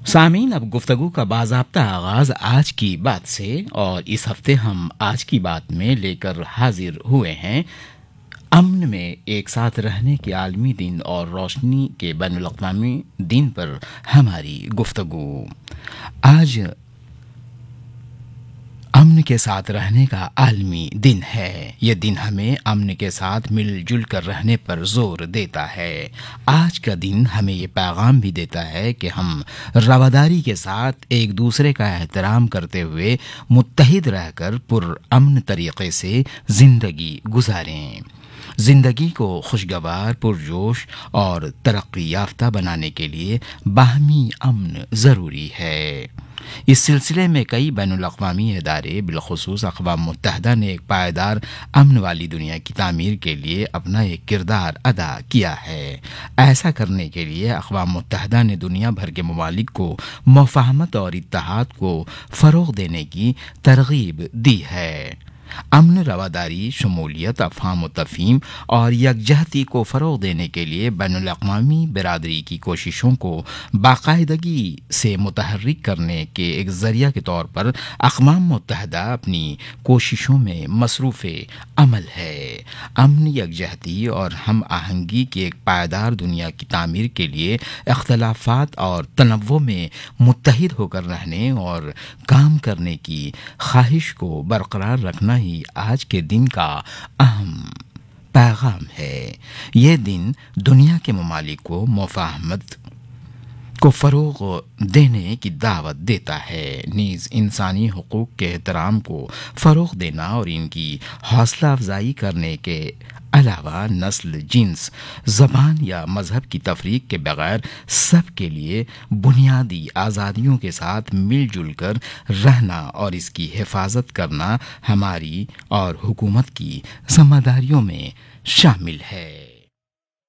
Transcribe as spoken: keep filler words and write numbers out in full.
सामीन, अब गुफ्तगू का बाज़ाब्ता आगाज़ आज की बात से, और इस हफ्ते हम आज की बात में लेकर हाजिर हुए हैं अमन में एक साथ रहने के आलमी दिन और रोशनी के बैनुल अक़वामी दिन पर हमारी गुफ्तगू। आज अमन के साथ रहने का आलमी दिन है। ये दिन हमें अमन के साथ मिलजुल कर रहने पर जोर देता है। आज का दिन हमें ये पैगाम भी देता है कि हम रवादारी के साथ एक दूसरे का एहतराम करते हुए मुत्तहिद रहकर पुरअमन तरीके से ज़िंदगी गुजारें। ज़िंदगी को खुशगवार, पुरजोश और तरक्की याफ्ता बनाने के लिए बाहमी अमन ज़रूरी है। इस सिलसिले में कई बैनुल अक़वामी इदारे, बिलखुसूस अक़वाम मुत्तहिदा ने एक पायदार अमन वाली दुनिया की तामीर के लिए अपना एक किरदार अदा किया है। ऐसा करने के लिए अक़वाम मुत्तहिदा ने दुनिया भर के ममालिक को मुफ़ाहमत और इत्तेहाद को फ़रोग़ देने की तरग़ीब दी है। अमन, रवादारी, शमूलियत, अफ़हाम व तफ़हीम और यकजहती को फ़रोग़ देने के लिए बैनुल अक़वामी बिरादरी की कोशिशों को बाकायदगी से मुतहर्रिक करने के एक ज़रिया के तौर पर अक़वाम मुत्तहिदा अपनी कोशिशों में मसरूफ़ अमल है। अमन, यकजहती और हम आहंगी की एक पायदार दुनिया की तामीर के लिए इख्तलाफ़ात और तनव्वुअ में मुत्तहिद होकर रहने और काम करने की ख्वाहिश को बरकरार रखना ही आज के दिन का अहम पैगाम है। ये दिन दुनिया के ममालिक को मुफ़ाहमत को फ़रोग़ देने की दावत देता है, नीज़ इंसानी हुकूक के एहतराम को फ़रोग़ देना और इनकी हौसला अफजाई करने के अलावा नस्ल, जिन्स, ज़बान या मज़हब की तफरीक के बगैर सब के लिए बुनियादी आज़ादियों के साथ मिलजुल कर रहना और इसकी हिफाजत करना हमारी और हुकूमत की ज़िम्मेदारियों में शामिल है।